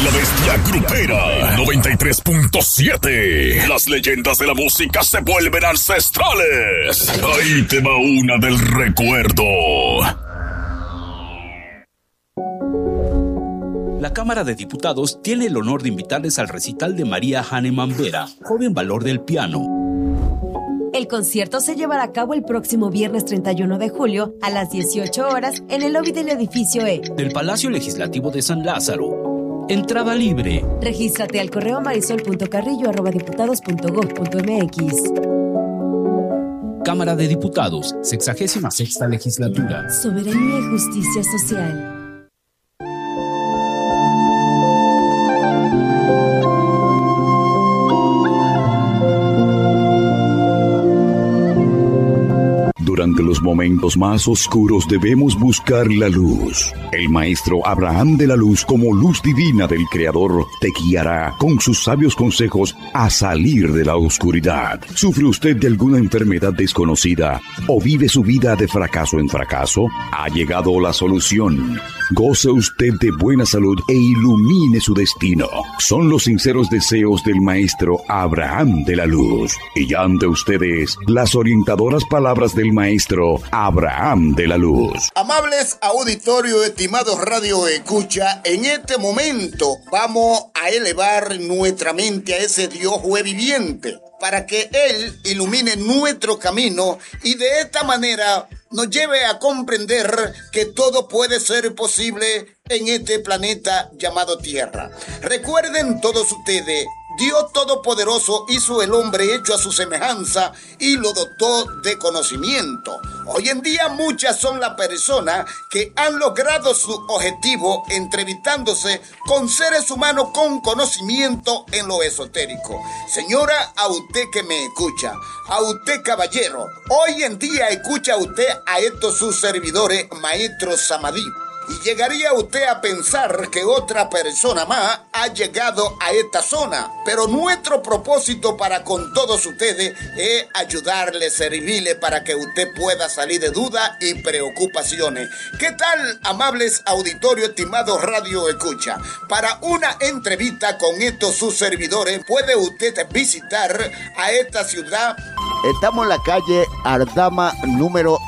La bestia grupera 93.7. Las leyendas de la música se vuelven ancestrales. Ahí te va una del recuerdo. La Cámara de Diputados tiene el honor de invitarles al recital de María Hahnemann Vera, joven valor del piano. El concierto se llevará a cabo el próximo viernes 31 de julio a las 18 horas en el lobby del edificio E del Palacio Legislativo de San Lázaro. Entrada libre. Regístrate al correo marisol.carrillo@diputados.gov.mx. Cámara de Diputados, 66ª Legislatura. Soberanía y justicia social. Durante los momentos más oscuros debemos buscar la luz. El maestro Abraham de la Luz, como luz divina del Creador, te guiará con sus sabios consejos a salir de la oscuridad. ¿Sufre usted de alguna enfermedad desconocida o vive su vida de fracaso en fracaso? Ha llegado la solución. Goce usted de buena salud e ilumine su destino. Son los sinceros deseos del maestro Abraham de la Luz. Y ya ante ustedes las orientadoras palabras del maestro Abraham de la Luz. Amables auditorio, estimados radio escucha, en este momento vamos a elevar nuestra mente a ese Dios viviente para que Él ilumine nuestro camino y de esta manera nos lleve a comprender que todo puede ser posible en este planeta llamado Tierra. Recuerden todos ustedes, Dios Todopoderoso hizo el hombre hecho a su semejanza y lo dotó de conocimiento. Hoy en día muchas son las personas que han logrado su objetivo entrevistándose con seres humanos con conocimiento en lo esotérico. Señora, a usted que me escucha, a usted caballero, hoy en día escucha usted a estos sus servidores, maestros Samadí. Y llegaría usted a pensar que otra persona más ha llegado a esta zona. Pero nuestro propósito para con todos ustedes es ayudarles, servirles para que usted pueda salir de dudas y preocupaciones. ¿Qué tal, amables auditorios, estimados radio escucha? Para una entrevista con estos sus servidores, puede usted visitar a esta ciudad. Estamos en la calle Ardama número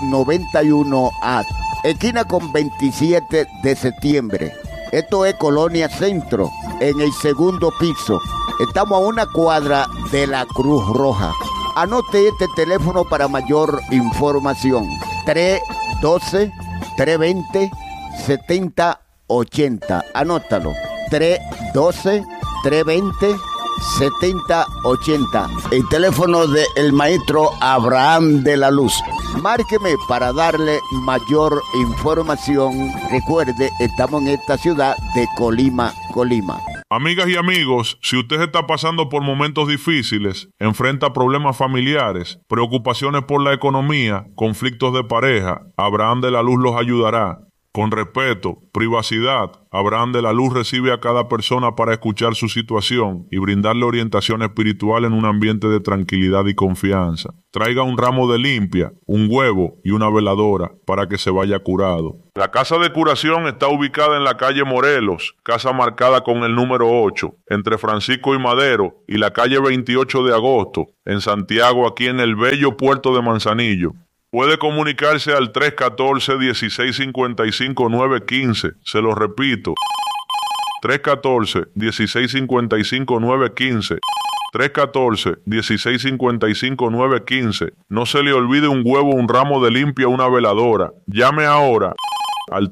91A. Esquina con 27 de septiembre. Esto es Colonia Centro, en el segundo piso. Estamos a una cuadra de la Cruz Roja. Anote este teléfono para mayor información. 312-320-7080. Anótalo. 312-320-7080. El teléfono del maestro Abraham de la Luz. Márqueme para darle mayor información. Recuerde, estamos en esta ciudad de Colima. Amigas y amigos, si usted está pasando por momentos difíciles, enfrenta problemas familiares, preocupaciones por la economía, conflictos de pareja, Abraham de la Luz los ayudará. Con respeto, privacidad, Abraham de la Luz recibe a cada persona para escuchar su situación y brindarle orientación espiritual en un ambiente de tranquilidad y confianza. Traiga un ramo de limpia, un huevo y una veladora para que se vaya curado. La casa de curación está ubicada en la calle Morelos, casa marcada con el número 8, entre Francisco y Madero y la calle 28 de agosto, en Santiago, aquí en el bello puerto de Manzanillo. Puede comunicarse al 314-1655-915. Se lo repito. 314-1655-915. 314-1655-915. No se le olvide un huevo, un ramo de limpia, una veladora. Llame ahora al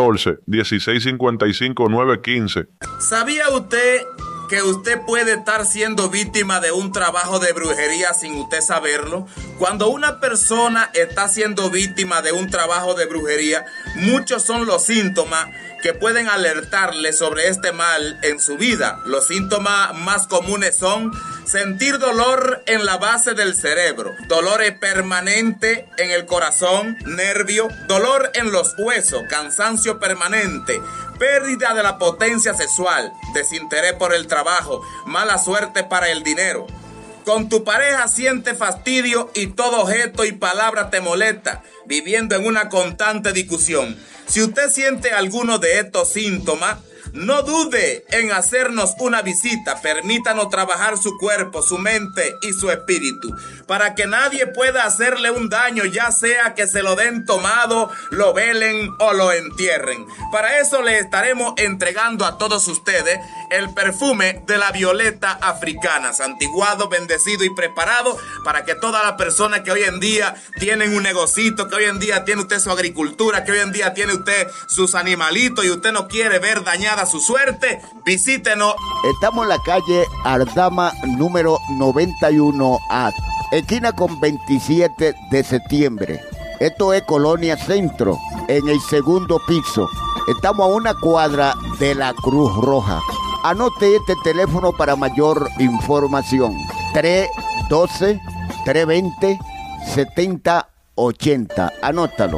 314-1655-915. ¿Sabía usted que usted puede estar siendo víctima de un trabajo de brujería sin usted saberlo? Cuando una persona está siendo víctima de un trabajo de brujería, muchos son los síntomas que pueden alertarle sobre este mal en su vida. Los síntomas más comunes son sentir dolor en la base del cerebro, dolores permanentes en el corazón, nervio, dolor en los huesos, cansancio permanente, pérdida de la potencia sexual, desinterés por el trabajo, mala suerte para el dinero. Con tu pareja siente fastidio y todo objeto y palabra te molesta, viviendo en una constante discusión. Si usted siente alguno de estos síntomas, no dude en hacernos una visita. Permítanos trabajar su cuerpo, su mente y su espíritu, para que nadie pueda hacerle un daño, ya sea que se lo den tomado, lo velen o lo entierren. Para eso le estaremos entregando a todos ustedes el perfume de la violeta africana, santiguado, bendecido y preparado para que todas las personas que hoy en día tienen un negocito, que hoy en día tiene usted su agricultura, que hoy en día tiene usted sus animalitos y usted no quiere ver dañada su suerte, visítenos. Estamos en la calle Ardama número 91A, esquina con 27 de septiembre. Esto es Colonia Centro, en el segundo piso. Estamos a una cuadra de la Cruz Roja. Anote este teléfono para mayor información. 312-320-7080. Anótalo.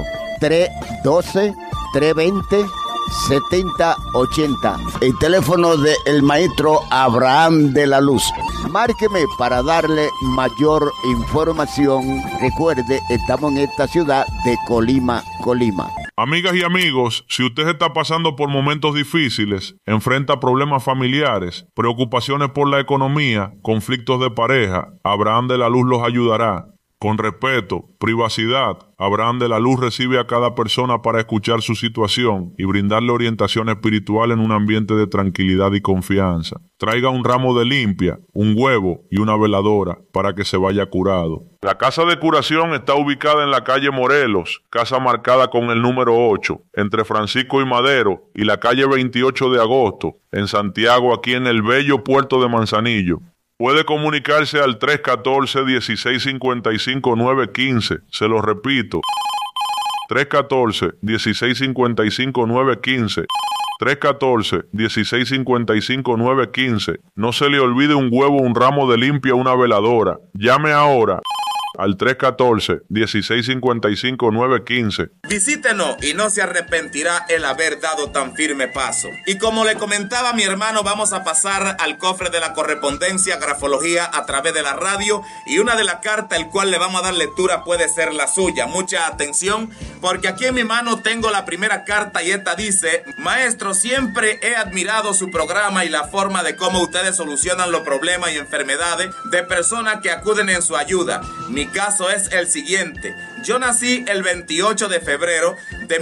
312-320-7080. El teléfono del maestro Abraham de la Luz. Márqueme para darle mayor información. Recuerde, estamos en esta ciudad de Colima. Amigas y amigos, si usted está pasando por momentos difíciles, enfrenta problemas familiares, preocupaciones por la economía, conflictos de pareja, Abraham de la Luz los ayudará. Con respeto, privacidad, Abraham de la Luz recibe a cada persona para escuchar su situación y brindarle orientación espiritual en un ambiente de tranquilidad y confianza. Traiga un ramo de limpia, un huevo y una veladora para que se vaya curado. La casa de curación está ubicada en la calle Morelos, casa marcada con el número 8, entre Francisco y Madero y la calle 28 de agosto, en Santiago, aquí en el bello puerto de Manzanillo. Puede comunicarse al 314-1655-915. Se lo repito. 314-1655-915. 314-1655-915. No se le olvide un huevo, un ramo de limpia, una veladora. Llame ahora al 314-1655-915. Visítenos y no se arrepentirá el haber dado tan firme paso. Y como le comentaba mi hermano, vamos a pasar al cofre de la correspondencia, grafología a través de la radio, y una de las cartas el cual le vamos a dar lectura puede ser la suya. Mucha atención, porque aquí en mi mano tengo la primera carta y esta dice: maestro, siempre he admirado su programa y la forma de cómo ustedes solucionan los problemas y enfermedades de personas que acuden en su ayuda. Mi caso es el siguiente. Yo nací el 28 de febrero de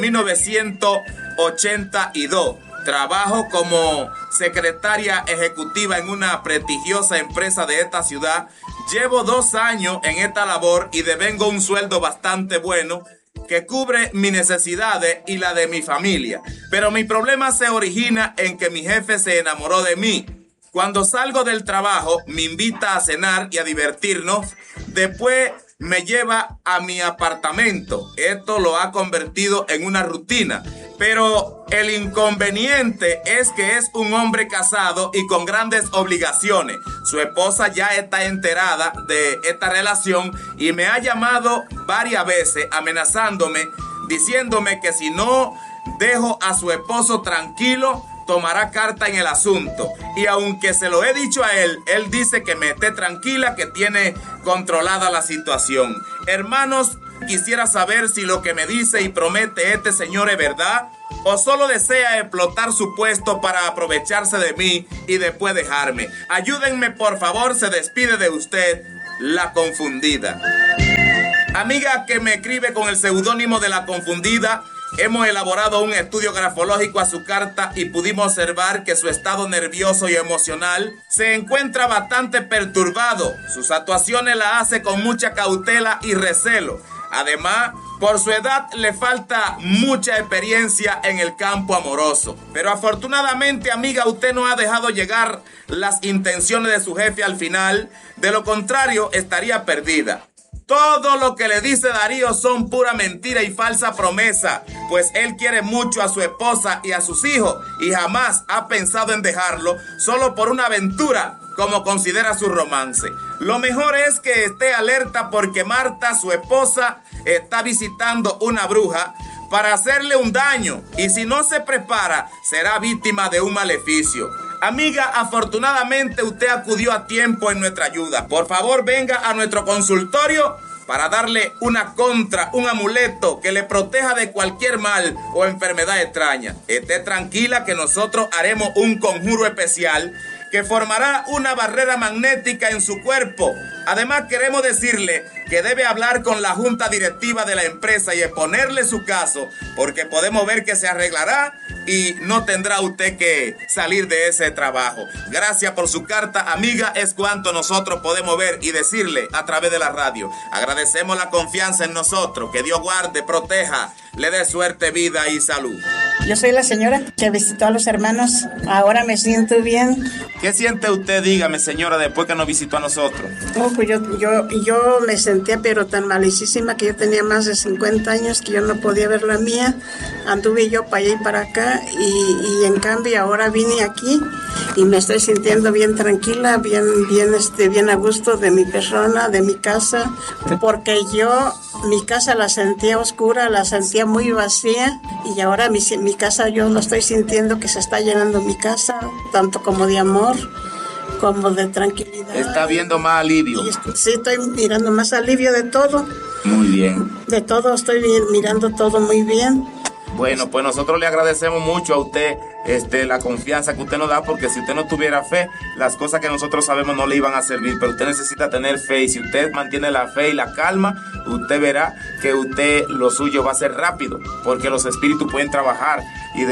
1982. Trabajo como secretaria ejecutiva en una prestigiosa empresa de esta ciudad. Llevo 2 años en esta labor y devengo un sueldo bastante bueno que cubre mis necesidades y la de mi familia. Pero mi problema se origina en que mi jefe se enamoró de mí. Cuando salgo del trabajo, me invita a cenar y a divertirnos. Después me lleva a mi apartamento. Esto lo ha convertido en una rutina. Pero el inconveniente es que es un hombre casado y con grandes obligaciones. Su esposa ya está enterada de esta relación y me ha llamado varias veces amenazándome, diciéndome que si no dejo a su esposo tranquilo, tomará carta en el asunto. Y aunque se lo he dicho a él, él dice que me esté tranquila, que tiene controlada la situación. Hermanos, quisiera saber si lo que me dice y promete este señor es verdad, o solo desea explotar su puesto para aprovecharse de mí y después dejarme. Ayúdenme, por favor. Se despide de usted, La Confundida. Amiga que me escribe con el seudónimo de La Confundida, hemos elaborado un estudio grafológico a su carta y pudimos observar que su estado nervioso y emocional se encuentra bastante perturbado. Sus actuaciones las hace con mucha cautela y recelo. Además, por su edad le falta mucha experiencia en el campo amoroso. Pero afortunadamente, amiga, usted no ha dejado llegar las intenciones de su jefe al final. De lo contrario, estaría perdida. Todo lo que le dice Darío son pura mentira y falsa promesa, pues él quiere mucho a su esposa y a sus hijos y jamás ha pensado en dejarlo solo por una aventura como considera su romance. Lo mejor es que esté alerta porque Marta, su esposa, está visitando una bruja para hacerle un daño y si no se prepara será víctima de un maleficio. Amiga, afortunadamente usted acudió a tiempo en nuestra ayuda. Por favor, venga a nuestro consultorio para darle una contra, un amuleto que le proteja de cualquier mal o enfermedad extraña. Esté tranquila que nosotros haremos un conjuro especial que formará una barrera magnética en su cuerpo. Además, queremos decirle que debe hablar con la junta directiva de la empresa y exponerle su caso, porque podemos ver que se arreglará y no tendrá usted que salir de ese trabajo. Gracias por su carta, amiga, es cuanto nosotros podemos ver y decirle a través de la radio. Agradecemos la confianza en nosotros, que Dios guarde, proteja, le dé suerte, vida y salud. Yo soy la señora que visitó a los hermanos, ahora me siento bien. ¿Qué siente usted, dígame, señora, después que nos visitó a nosotros? Pues yo me sentía pero tan malicísima que yo tenía más de 50 años que yo no podía ver la mía. Anduve yo para allá y para acá y en cambio ahora vine aquí y me estoy sintiendo bien tranquila, bien a gusto de mi persona, de mi casa, porque yo mi casa la sentía oscura, la sentía muy vacía y ahora mi casa yo lo estoy sintiendo que se está llenando mi casa, tanto como de amor como de tranquilidad. ¿Está viendo más alivio? Sí, estoy mirando más alivio de todo. Muy bien. De todo, estoy mirando todo muy bien. Bueno, pues nosotros le agradecemos mucho a usted la confianza que usted nos da, porque si usted no tuviera fe, las cosas que nosotros sabemos no le iban a servir, pero usted necesita tener fe, y si usted mantiene la fe y la calma, usted verá que usted lo suyo va a ser rápido, porque los espíritus pueden trabajar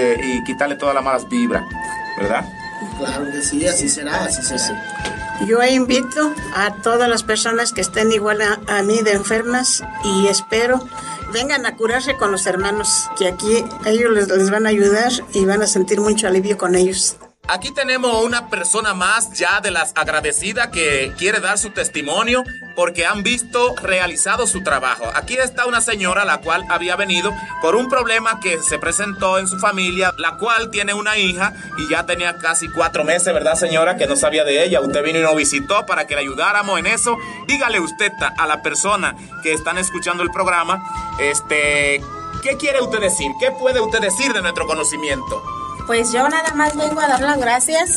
y quitarle todas las malas vibras, ¿verdad? Claro que sí, así será, así será. Yo invito a todas las personas que estén igual a mí de enfermas y espero vengan a curarse con los hermanos, que aquí ellos les van a ayudar y van a sentir mucho alivio con ellos. Aquí tenemos una persona más ya de las agradecidas que quiere dar su testimonio porque han visto realizado su trabajo. Aquí está una señora la cual había venido por un problema que se presentó en su familia, la cual tiene una hija y ya tenía casi 4 meses, ¿verdad, señora? Que no sabía de ella. Usted vino y nos visitó para que le ayudáramos en eso. Dígale usted a la persona que están escuchando el programa, ¿qué quiere usted decir? ¿Qué puede usted decir de nuestro conocimiento? Pues yo nada más vengo a dar las gracias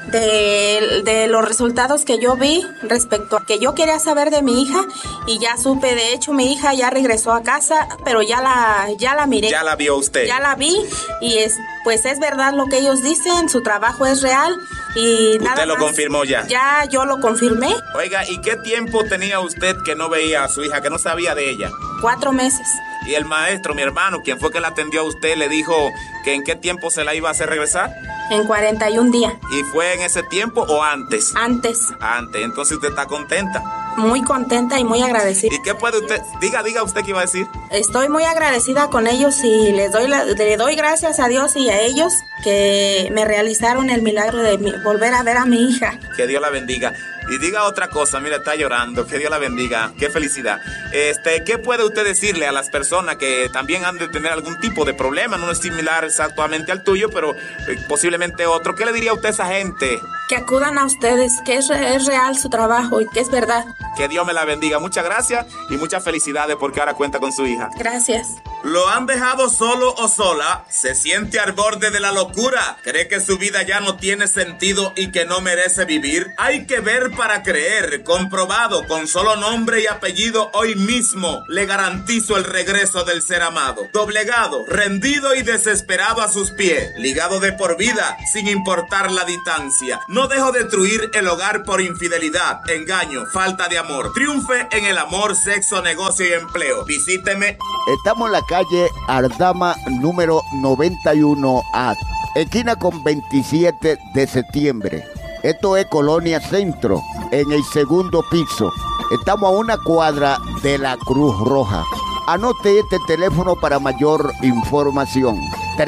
de los resultados que yo vi respecto a que yo quería saber de mi hija y ya supe. De hecho, mi hija ya regresó a casa, pero ya la miré. ¿Ya la vio usted? Ya la vi y pues es verdad lo que ellos dicen, su trabajo es real y nada más. ¿Usted lo confirmó ya? Ya, yo lo confirmé. Oiga, ¿y qué tiempo tenía usted que no veía a su hija, que no sabía de ella? 4 meses. Y el maestro, mi hermano, quien fue que la atendió a usted, le dijo que en qué tiempo se la iba a hacer regresar. En 41 días. ¿Y fue en ese tiempo o antes? Antes. Antes. Entonces usted está contenta. Muy contenta y muy agradecida. ¿Y qué puede usted? Diga usted qué iba a decir. Estoy muy agradecida con ellos y le doy gracias a Dios y a ellos que me realizaron el milagro de volver a ver a mi hija. Que Dios la bendiga. Y diga otra cosa, mira, está llorando, que Dios la bendiga, qué felicidad. ¿Qué puede usted decirle a las personas que también han de tener algún tipo de problema? No es similar exactamente al tuyo, pero posiblemente otro. ¿Qué le diría a usted a esa gente? Que acudan a ustedes, que es real su trabajo y que es verdad. Que Dios me la bendiga. Muchas gracias y muchas felicidades porque ahora cuenta con su hija. Gracias. ¿Lo han dejado solo o sola? ¿Se siente al borde de la locura? ¿Cree que su vida ya no tiene sentido y que no merece vivir? Hay que ver para creer. Comprobado con solo nombre y apellido hoy mismo. Le garantizo el regreso del ser amado. Doblegado, rendido y desesperado a sus pies. Ligado de por vida, sin importar la distancia. No dejo destruir el hogar por infidelidad, engaño, falta de amor. Triunfe en el amor, sexo, negocio y empleo. Visíteme. Estamos en la calle Ardama número 91A, esquina con 27 de septiembre. Esto es Colonia Centro, en el 2º piso. Estamos a 1 cuadra de la Cruz Roja. Anote este teléfono para mayor información.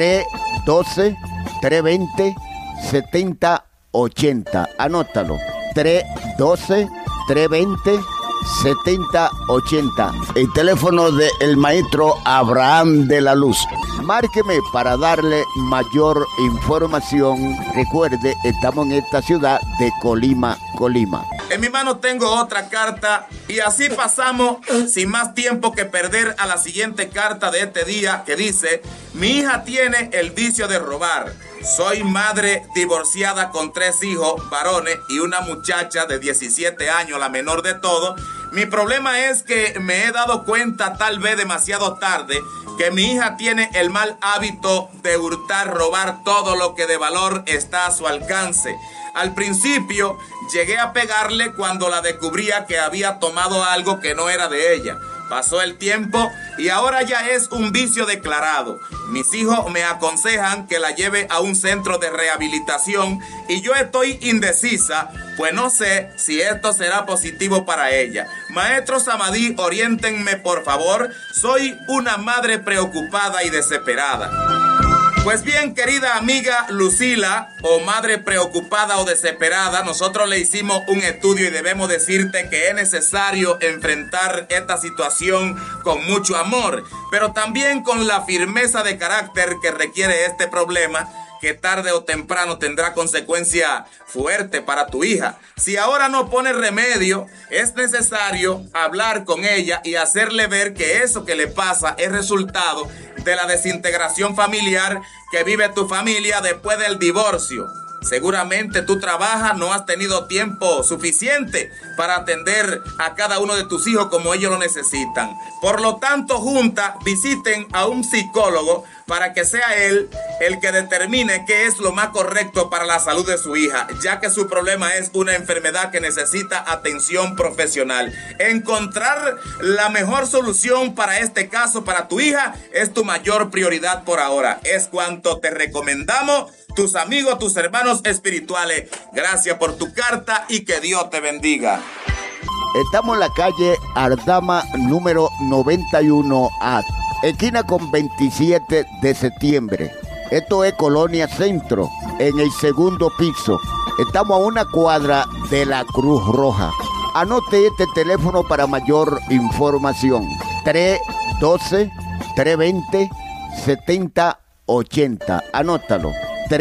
312-320-7080. Anótalo. 312-320-7080. El teléfono del maestro Abraham de la Luz. Márqueme para darle mayor información. Recuerde, estamos en esta ciudad de Colima. En mi mano tengo otra carta y así pasamos sin más tiempo que perder a la siguiente carta de este día que dice: mi hija tiene el vicio de robar. Soy madre divorciada con 3 hijos varones y una muchacha de 17 años, la menor de todos. Mi problema es que me he dado cuenta, tal vez demasiado tarde, que mi hija tiene el mal hábito de hurtar, robar todo lo que de valor está a su alcance. Al principio llegué a pegarle cuando la descubría que había tomado algo que no era de ella. Pasó el tiempo y ahora ya es un vicio declarado. Mis hijos me aconsejan que la lleve a un centro de rehabilitación y yo estoy indecisa, pues no sé si esto será positivo para ella. Maestro Samadí, oriéntenme por favor. Soy una madre preocupada y desesperada. Pues bien, querida amiga Lucila, o madre preocupada o desesperada, nosotros le hicimos un estudio y debemos decirte que es necesario enfrentar esta situación con mucho amor, pero también con la firmeza de carácter que requiere este problema, que tarde o temprano tendrá consecuencia fuerte para tu hija. Si ahora no pone remedio, es necesario hablar con ella y hacerle ver que eso que le pasa es resultado de la desintegración familiar que vive tu familia después del divorcio. Seguramente tú trabajas, no has tenido tiempo suficiente para atender a cada uno de tus hijos como ellos lo necesitan. Por lo tanto, juntas visiten a un psicólogo para que sea él el que determine qué es lo más correcto para la salud de su hija, ya que su problema es una enfermedad que necesita atención profesional. Encontrar la mejor solución para este caso, para tu hija, es tu mayor prioridad por ahora. Es cuanto te recomendamos, tus amigos, tus hermanos espirituales. Gracias por tu carta y que Dios te bendiga. Estamos en la calle Ardama número 91A, esquina con 27 de septiembre. Esto es Colonia Centro, en el segundo piso. Estamos a una cuadra de la Cruz Roja. Anote este teléfono para mayor información. 312-320-7080. Anótalo.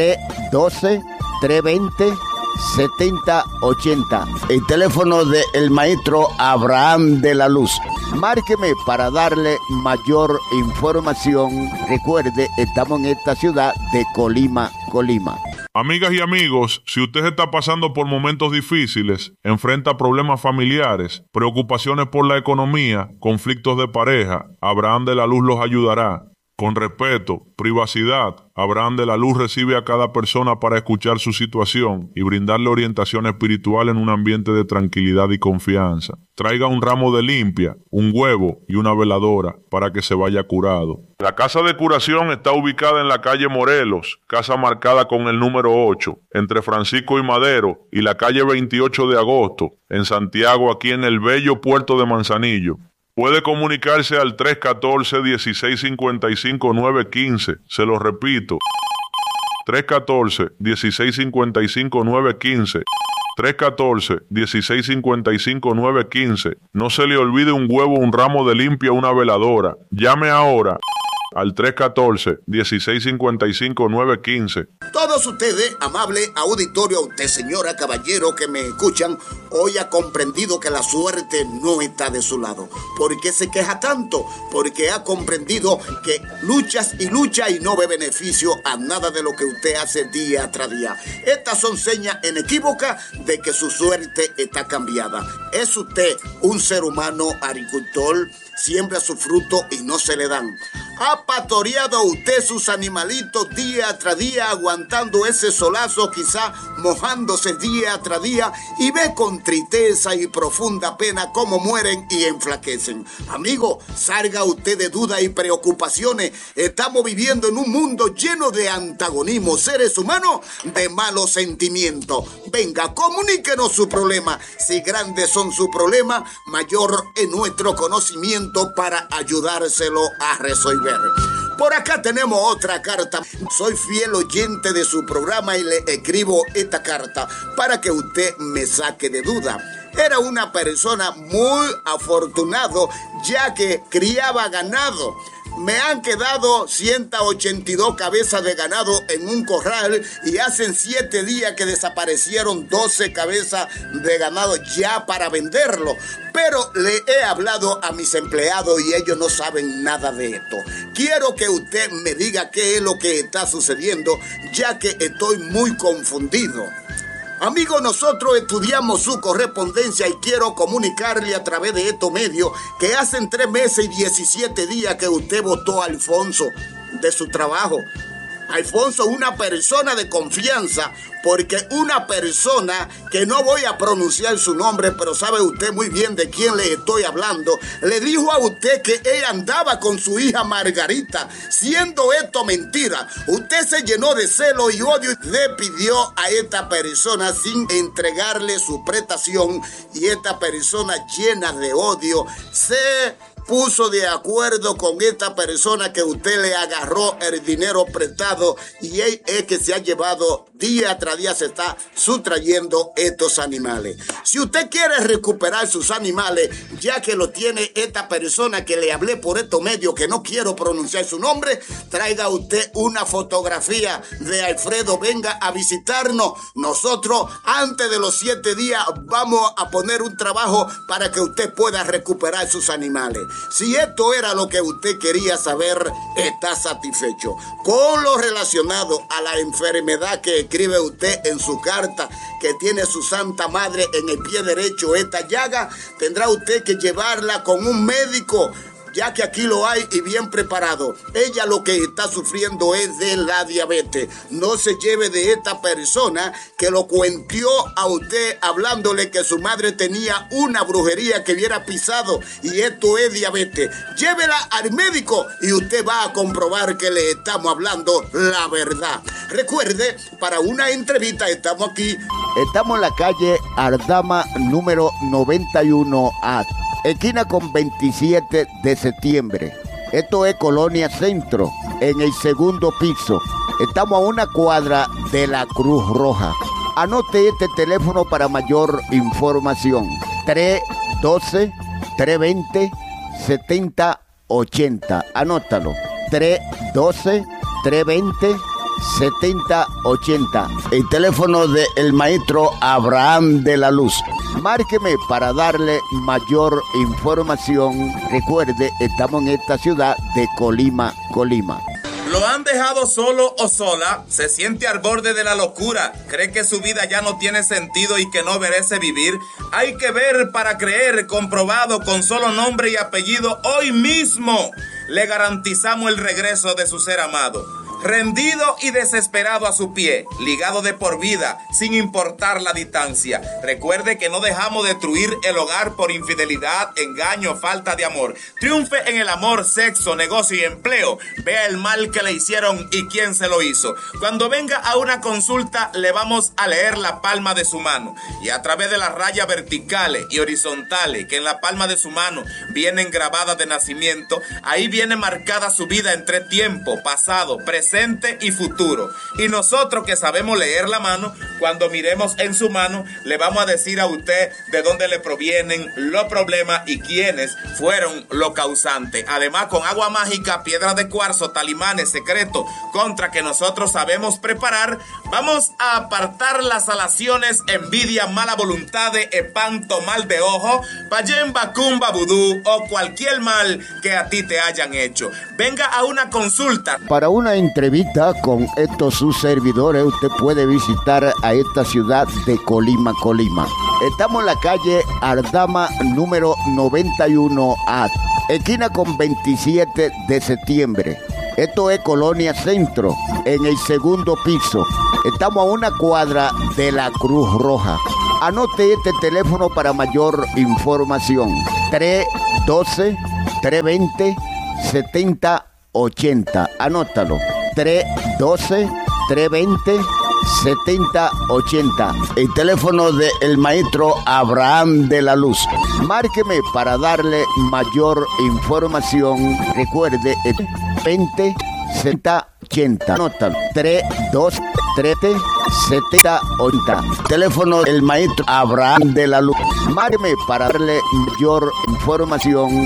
312-320-7080. El teléfono del maestro Abraham de la Luz. Márqueme para darle mayor información. Recuerde, estamos en esta ciudad de Colima. Amigas y amigos, si usted está pasando por momentos difíciles, enfrenta problemas familiares, preocupaciones por la economía, conflictos de pareja, Abraham de la Luz los ayudará. Con respeto, privacidad, Abraham de la Luz recibe a cada persona para escuchar su situación y brindarle orientación espiritual en un ambiente de tranquilidad y confianza. Traiga un ramo de limpia, un huevo y una veladora para que se vaya curado. La casa de curación está ubicada en la calle Morelos, casa marcada con el número 8, entre Francisco y Madero y la calle 28 de agosto, en Santiago, aquí en el bello puerto de Manzanillo. Puede comunicarse al 314-1655-915. Se lo repito. 314-1655-915. 314-1655-915. No se le olvide un huevo, un ramo de limpia, una veladora. Llame ahora al 314-1655-915. Todos ustedes, amable auditorio, usted señora, caballero que me escuchan, hoy ha comprendido que la suerte no está de su lado. ¿Por qué se queja tanto? Porque ha comprendido que luchas y no ve beneficio a nada de lo que usted hace día tras día. Estas son señas inequívocas de que su suerte está cambiada. ¿Es usted un ser humano agricultor? Siembra su fruto y no se le dan. ¿Ha pastoreado usted sus animalitos día tras día, aguantando ese solazo, quizá mojándose día tras día, y ve con tristeza y profunda pena cómo mueren y enflaquecen? Amigo, salga usted de dudas y preocupaciones. Estamos viviendo en un mundo lleno de antagonismo, seres humanos de malos sentimientos. Venga, comuníquenos su problema. Si grandes son sus problemas, mayor es nuestro conocimiento para ayudárselo a resolver. Por acá tenemos otra carta. Soy fiel oyente de su programa y le escribo esta carta para que usted me saque de duda. Era una persona muy afortunado, ya que criaba ganado. Me han quedado 182 cabezas de ganado en un corral y hacen 7 días que desaparecieron 12 cabezas de ganado ya para venderlo. Pero le he hablado a mis empleados y ellos no saben nada de esto. Quiero que usted me diga qué es lo que está sucediendo, ya que estoy muy confundido. Amigos, nosotros estudiamos su correspondencia y quiero comunicarle a través de estos medios que hace 3 meses y 17 días que usted votó a Alfonso de su trabajo. Alfonso, una persona de confianza, porque una persona que no voy a pronunciar su nombre, pero sabe usted muy bien de quién le estoy hablando, le dijo a usted que ella andaba con su hija Margarita, siendo esto mentira. Usted se llenó de celo y odio y le pidió a esta persona sin entregarle su prestación, y esta persona llena de odio se puso de acuerdo con esta persona que usted le agarró el dinero prestado, y él es que se ha llevado día tras día, se está sustrayendo estos animales. Si usted quiere recuperar sus animales, ya que lo tiene esta persona que le hablé por estos medios, que no quiero pronunciar su nombre, traiga usted una fotografía de Alfredo, venga a visitarnos. Nosotros antes de los 7 días vamos a poner un trabajo para que usted pueda recuperar sus animales. Si esto era lo que usted quería saber, está satisfecho. Con lo relacionado a la enfermedad que escribe usted en su carta, que tiene su Santa Madre en el pie derecho, esta llaga, tendrá usted que llevarla con un médico, ya que aquí lo hay y bien preparado. Ella lo que está sufriendo es de la diabetes. No se lleve de esta persona que lo cuentió a usted hablándole que su madre tenía una brujería que hubiera pisado, y esto es diabetes. Llévela al médico y usted va a comprobar que le estamos hablando la verdad. Recuerde, para una entrevista estamos aquí. Estamos en la calle Ardama número 91A. Esquina con 27 de septiembre. Esto es Colonia Centro, en el segundo piso. Estamos a una cuadra de la Cruz Roja. Anote este teléfono para mayor información. 312-320-7080. Anótalo. 312-320-7080. El teléfono del maestro Abraham de la Luz. Márqueme para darle mayor información. Recuerde, estamos en esta ciudad de Colima. Lo han dejado solo o sola, se siente al borde de la locura, cree que su vida ya no tiene sentido y que no merece vivir. Hay que ver para creer, comprobado con solo nombre y apellido. Hoy mismo le garantizamos el regreso de su ser amado. Rendido y desesperado a su pie, ligado de por vida, sin importar la distancia. Recuerde que no dejamos destruir el hogar por infidelidad, engaño, falta de amor. Triunfe en el amor, sexo, negocio y empleo. Vea el mal que le hicieron y quién se lo hizo. Cuando venga a una consulta, le vamos a leer la palma de su mano, y a través de las rayas verticales y horizontales que en la palma de su mano vienen grabadas de nacimiento, ahí viene marcada su vida entre tiempo, pasado, presente y futuro. Y nosotros que sabemos leer la mano, cuando miremos en su mano, le vamos a decir a usted de dónde le provienen los problemas y quiénes fueron los causantes. Además, con agua mágica, piedras de cuarzo, talimanes secretos contra que nosotros sabemos preparar, vamos a apartar las alaciones, envidia, mala voluntad, espanto, mal de ojo, payemba, cumba, vudú o cualquier mal que a ti te hayan hecho. Venga a una consulta. Para una entrevista con estos sus servidores, usted puede visitar a esta ciudad de Colima. Estamos en la calle Ardama número 91A, esquina con 27 de septiembre. Esto es Colonia Centro, en el segundo piso. Estamos a una cuadra de la Cruz Roja. Anote este teléfono para mayor información. 312-320-7080. Anótalo. 312-320-7080. El teléfono del maestro Abraham de la Luz. Márqueme para darle mayor información. Recuerde, 20-7080. Anótalo. 312-320-7080. Teléfono del maestro Abraham de la Luz. Márqueme para darle mayor información.